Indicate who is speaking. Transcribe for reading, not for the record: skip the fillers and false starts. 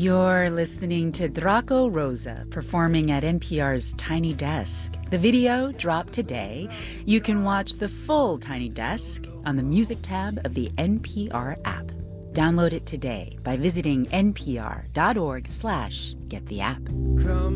Speaker 1: You're listening to Draco Rosa performing at NPR's Tiny Desk. The video dropped today. You can watch the full Tiny Desk on the Music tab of the NPR app. Download it today by visiting npr.org/gettheapp.